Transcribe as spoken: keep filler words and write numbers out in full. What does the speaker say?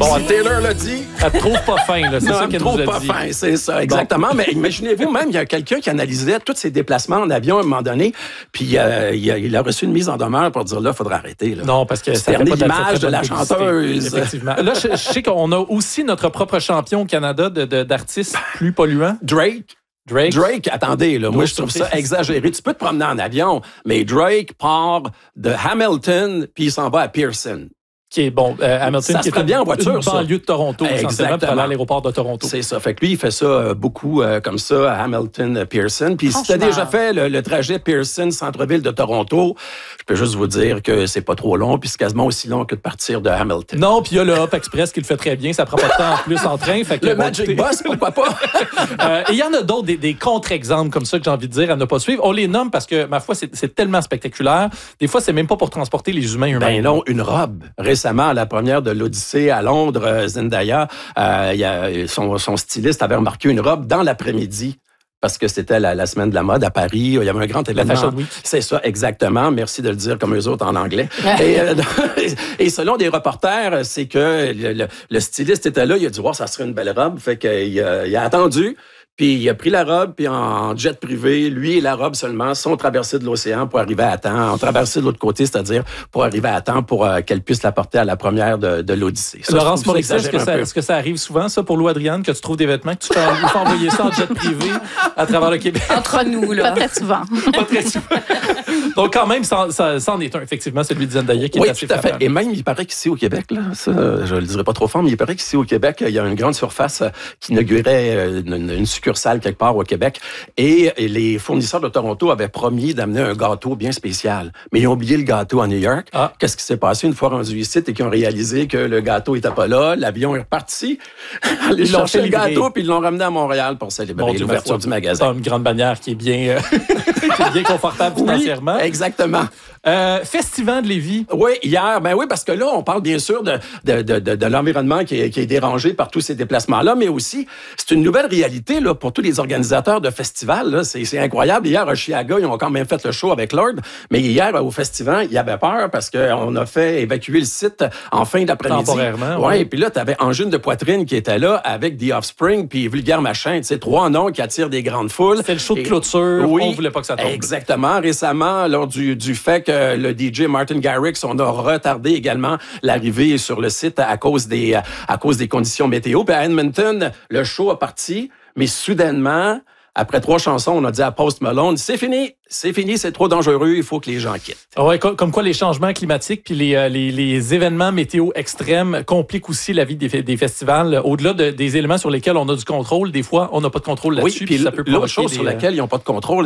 Bon, Taylor l'a dit. Elle te trouve pas fin, là. C'est non, ça elle qu'elle trouve nous a pas dit. fin, c'est ça, exactement. Bon. Mais imaginez-vous, même, il y a quelqu'un qui analysait tous ses déplacements en avion à un moment donné, puis euh, il, a, il a reçu une mise en demeure pour dire, là, il faudrait arrêter. Là. Non, parce que ça fait pas l'image de, de la publicité. chanteuse. Effectivement. Là, je, je sais qu'on a aussi notre propre champion au Canada de, de, d'artistes plus polluants. Drake. Drake. Drake, attendez, là, moi, je trouve ça exagéré. Tu peux te promener en avion, mais Drake part de Hamilton, puis il s'en va à Pearson. Qui est bon, euh, Hamilton, ça qui se ferait est bien en voiture, une banlieue de Toronto, essentiellement, pour aller à l'aéroport de Toronto. C'est ça. Fait que lui, il fait ça euh, beaucoup euh, comme ça à Hamilton, Pearson. Puis si tu as déjà fait le, le trajet Pearson, centre-ville de Toronto, je peux juste vous dire que c'est pas trop long, puis c'est quasiment aussi long que de partir de Hamilton. Non, puis il y a le Hop Express qui le fait très bien. Ça prend pas de temps en plus en train. Fait que, le bon, Magic écoutez... Bus, pourquoi pas? euh, et il y en a d'autres, des, des contre-exemples comme ça que j'ai envie de dire à ne pas suivre. On les nomme parce que, ma foi, c'est, c'est tellement spectaculaire. Des fois, c'est même pas pour transporter les humains eux-mêmes. Ben non, une robe. Récemment, à la première de l'Odyssée à Londres, Zendaya, euh, y a, son, son styliste avait remarqué une robe dans l'après-midi. Parce que c'était la, la semaine de la mode à Paris. Il y avait un grand événement. La Fashion Week. C'est ça, exactement. Merci de le dire comme eux autres en anglais. et, euh, et selon des reporters, c'est que le, le, le styliste était là. Il a dit, wow, ça serait une belle robe. Fait qu'il a, il a attendu. Puis il a pris la robe, puis en jet privé, lui et la robe seulement sont traversés de l'océan pour arriver à temps. Ont traversé de l'autre côté, c'est-à-dire pour arriver à temps pour euh, qu'elle puisse la porter à la première de, de l'Odyssée. Ça, Laurence Morissette, est-ce que, ça, est-ce que ça arrive souvent, ça, pour Lou Adriane, que tu trouves des vêtements, que tu fais, fais envoyer ça en jet privé à travers le Québec? Entre nous, là. Pas très souvent. Pas très souvent. Donc, quand même, ça, ça, ça en est un, effectivement, celui de Zendaya qui oui, est assez tout à fait. frappant. Et même, il paraît qu'ici au Québec, là, ça, je le dirais pas trop fort, mais il paraît qu'ici au Québec, il y a une grande surface qui inaugurait une, une succursale quelque part au Québec. Et, et les fournisseurs de Toronto avaient promis d'amener un gâteau bien spécial. Mais ils ont oublié le gâteau à New York. Ah. Qu'est-ce qui s'est passé une fois rendus ici et qu'ils ont réalisé que le gâteau était pas là? L'avion est reparti. Ils cherché le gâteau puis ils l'ont ramené à Montréal pour célébrer bon, l'ouverture du magasin. C'est une grande bannière qui est bien, euh, qui est bien confortable financièrement. Oui, exactement. Euh, Festival de Lévis. Oui, hier, ben oui, parce que là, on parle bien sûr de, de, de, de, de l'environnement qui est, qui est dérangé par tous ces déplacements-là, mais aussi, c'est une nouvelle réalité là, pour tous les organisateurs de festivals. Là. C'est, c'est incroyable. Hier, à Chicago, ils ont quand même fait le show avec Lord, mais hier, au festival, il y avait peur parce qu'on a fait évacuer le site en fin d'après-midi. Temporairement, oui. Ouais, et puis là, tu avais Angine de Poitrine qui était là avec The Offspring puis Vulgaire Machin. Tu sais, trois noms qui attirent des grandes foules. C'était le show de clôture. Oui, on voulait pas que ça tombe. Exactement. Récemment, lors du, du fait que le D J Martin Garrix, on a retardé également l'arrivée sur le site à cause des, à cause des conditions météo. Puis à Edmonton, le show a parti, mais soudainement, après trois chansons, on a dit à Post Malone, c'est fini, c'est fini, c'est trop dangereux, il faut que les gens quittent. Ouais, comme, comme quoi les changements climatiques puis les, les, les événements météo extrêmes compliquent aussi la vie des, des festivals. Au-delà de, des éléments sur lesquels on a du contrôle, des fois, on n'a pas de contrôle là-dessus. Oui, puis ça peut l'autre chose des... sur laquelle ils n'ont pas de contrôle,